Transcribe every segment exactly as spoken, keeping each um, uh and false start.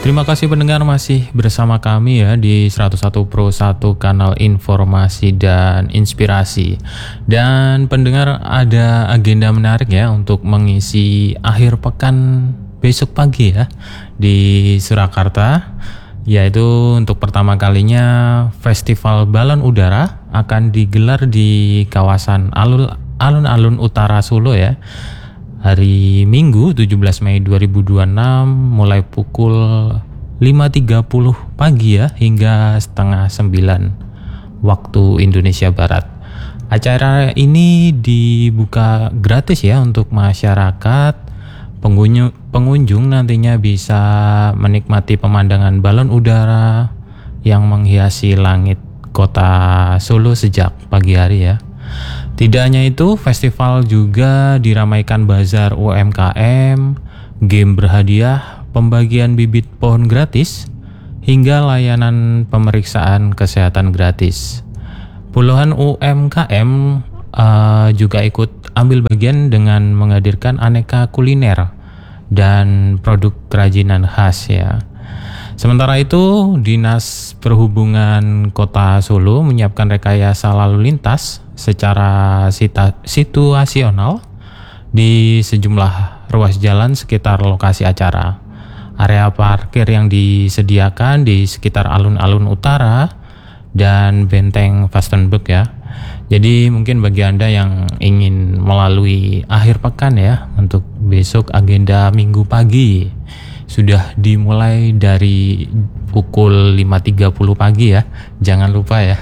Terima kasih pendengar masih bersama kami ya di seratus satu Pro satu kanal informasi dan inspirasi. Dan pendengar, ada agenda menarik ya untuk mengisi akhir pekan besok pagi ya di Surakarta, yaitu untuk pertama kalinya Festival Balon Udara akan digelar di kawasan alun alun-alun utara Solo ya. Hari Minggu tujuh belas Mei dua ribu dua puluh enam mulai pukul lima tiga puluh pagi ya hingga setengah sembilan waktu Indonesia Barat. Acara ini dibuka gratis ya untuk masyarakat. Pengunjung, pengunjung nantinya bisa menikmati pemandangan balon udara yang menghiasi langit kota Solo sejak pagi hari ya. Tidak hanya itu, festival juga diramaikan bazar U M K M, game berhadiah, pembagian bibit pohon gratis, hingga layanan pemeriksaan kesehatan gratis. Puluhan U M K M uh, juga ikut ambil bagian dengan menghadirkan aneka kuliner dan produk kerajinan khas ya. Sementara itu, Dinas Perhubungan Kota Solo menyiapkan rekayasa lalu lintas secara sita- situasional di sejumlah ruas jalan sekitar lokasi acara. Area parkir yang disediakan di sekitar alun-alun utara dan benteng Vastenburg ya. Jadi mungkin bagi Anda yang ingin melalui akhir pekan ya, untuk besok agenda minggu pagi sudah dimulai dari pukul lima tiga puluh pagi ya. Jangan lupa ya.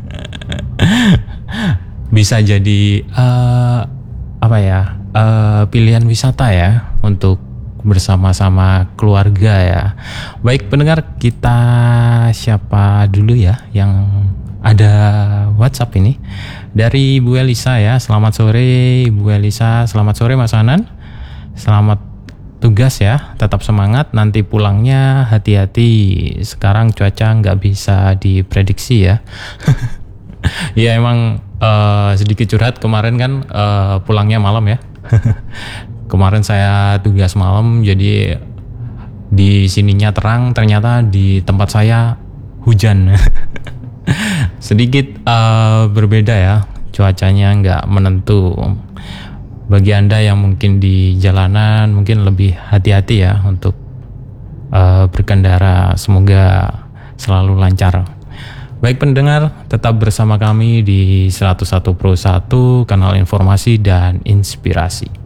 Bisa jadi uh, apa ya? Uh, pilihan wisata ya untuk bersama-sama keluarga ya. Baik pendengar, kita siapa dulu ya yang ada WhatsApp ini dari Ibu Elisa ya. Selamat sore Ibu Elisa. Selamat sore Mas Anan. Selamat tugas ya, tetap semangat, nanti pulangnya hati-hati. Sekarang cuaca nggak bisa diprediksi ya. Ya emang uh, sedikit curhat, kemarin kan uh, pulangnya malam ya. Kemarin saya tugas malam, jadi di sininya terang, ternyata di tempat saya hujan. Sedikit uh, berbeda ya, cuacanya nggak menentu. Bagi Anda yang mungkin di jalanan mungkin lebih hati-hati ya untuk uh, berkendara, semoga selalu lancar. Baik pendengar, tetap bersama kami di seratus satu Pro satu kanal informasi dan inspirasi.